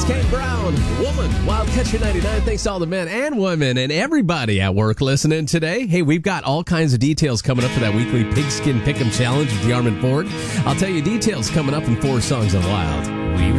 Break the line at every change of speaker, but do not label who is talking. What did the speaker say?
Kane Brown, Woman, Wild Country 99. Thanks to all the men and women and everybody at work listening today. Hey, we've got all kinds of details coming up for that weekly Pigskin Pick'em Challenge with the Armin Ford. I'll tell you details coming up in 4 Songs on Wild.